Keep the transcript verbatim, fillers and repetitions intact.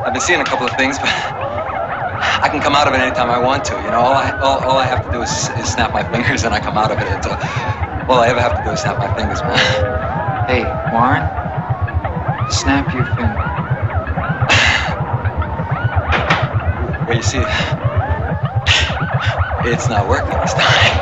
I've been seeing a couple of things, but I can come out of it anytime I want to. You know, all I all, all I have to do is, is snap my fingers, and I come out of it. It's a, all I ever have to do is snap my fingers, man. Hey, Warren, snap your finger. Well, you see, it's not working this time.